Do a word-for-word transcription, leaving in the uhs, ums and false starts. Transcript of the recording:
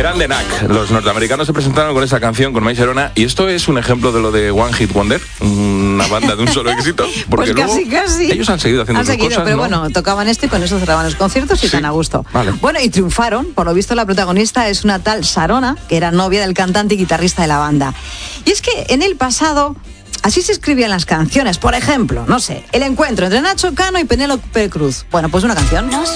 Eran The Knack. Los norteamericanos se presentaron con esa canción, con My Sharona, y esto es un ejemplo de lo de One Hit Wonder, una banda de un solo éxito, porque pues casi, luego casi. ellos han seguido haciendo han sus seguido, cosas, pero ¿no? bueno, tocaban esto y con eso cerraban los conciertos y Sí. tan a gusto. Vale. Bueno, y triunfaron. Por lo visto, la protagonista es una tal Sharona, que era novia del cantante y guitarrista de la banda. Y es que en el pasado así se escribían las canciones. Por ejemplo, no sé, el encuentro entre Nacho Cano y Penélope Cruz. Bueno, pues una canción.